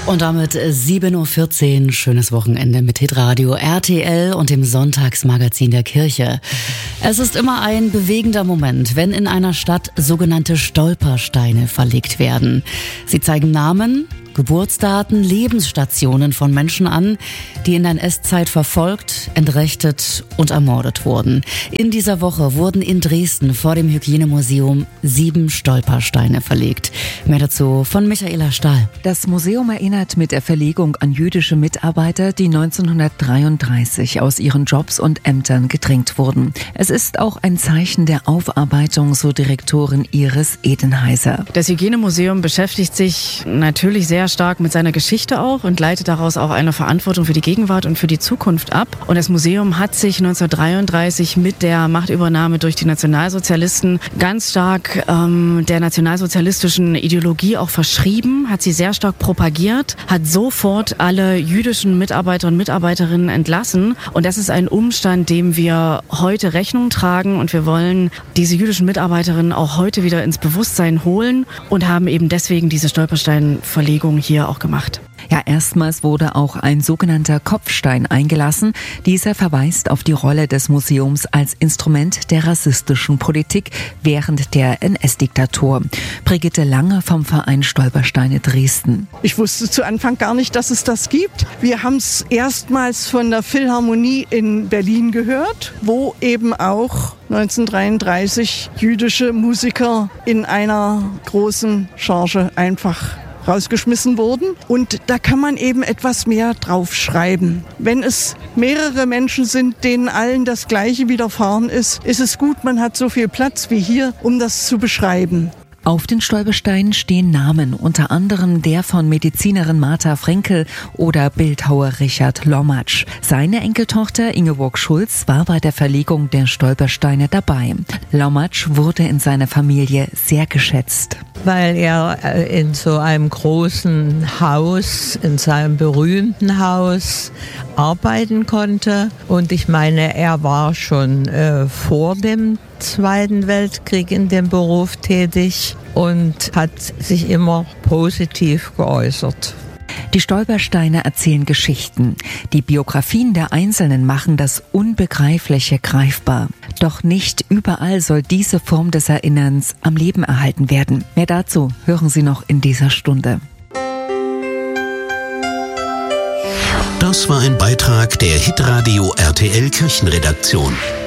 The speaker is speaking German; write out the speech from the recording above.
Und damit 7.14 Uhr, schönes Wochenende mit Hitradio RTL und dem Sonntagsmagazin der Kirche. Es ist immer ein bewegender Moment, wenn in einer Stadt sogenannte Stolpersteine verlegt werden. Sie zeigen Namen, Geburtsdaten, Lebensstationen von Menschen an, die in der NS-Zeit verfolgt, entrechtet und ermordet wurden. In dieser Woche wurden in Dresden vor dem Hygienemuseum 7 Stolpersteine verlegt. Mehr dazu von Michaela Stahl. Das Museum erinnert mit der Verlegung an jüdische Mitarbeiter, die 1933 aus ihren Jobs und Ämtern gedrängt wurden. Es ist auch ein Zeichen der Aufarbeitung, so Direktorin Iris Edenheiser. Das Hygienemuseum beschäftigt sich natürlich sehr stark mit seiner Geschichte auch und leitet daraus auch eine Verantwortung für die Gegenwart und für die Zukunft ab. Und das Museum hat sich 1933 mit der Machtübernahme durch die Nationalsozialisten ganz stark der nationalsozialistischen Ideologie auch verschrieben, hat sie sehr stark propagiert, hat sofort alle jüdischen Mitarbeiter und Mitarbeiterinnen entlassen. Und das ist ein Umstand, dem wir heute Rechnung tragen. Und wir wollen diese jüdischen Mitarbeiterinnen auch heute wieder ins Bewusstsein holen und haben eben deswegen diese Stolpersteinverlegung hier auch gemacht. Ja, erstmals wurde auch ein sogenannter Kopfstein eingelassen. Dieser verweist auf die Rolle des Museums als Instrument der rassistischen Politik während der NS-Diktatur. Brigitte Lange vom Verein Stolpersteine Dresden. Ich wusste zu Anfang gar nicht, dass es das gibt. Wir haben es erstmals von der Philharmonie in Berlin gehört, wo eben auch 1933 jüdische Musiker in einer großen Charge einfach rausgeschmissen wurden. Und da kann man eben etwas mehr draufschreiben. Wenn es mehrere Menschen sind, denen allen das Gleiche widerfahren ist, ist es gut, man hat so viel Platz wie hier, um das zu beschreiben. Auf den Stolpersteinen stehen Namen, unter anderem der von Medizinerin Martha Frenkel oder Bildhauer Richard Lommatsch. Seine Enkeltochter Ingeborg Schulz war bei der Verlegung der Stolpersteine dabei. Lommatsch wurde in seiner Familie sehr geschätzt. Weil er in so einem großen Haus, in seinem berühmten Haus arbeiten konnte. Und ich meine, er war schon vor dem Zweiten Weltkrieg in dem Beruf tätig und hat sich immer positiv geäußert. Die Stolpersteine erzählen Geschichten. Die Biografien der Einzelnen machen das Unbegreifliche greifbar. Doch nicht überall soll diese Form des Erinnerns am Leben erhalten werden. Mehr dazu hören Sie noch in dieser Stunde. Das war ein Beitrag der Hitradio RTL Kirchenredaktion.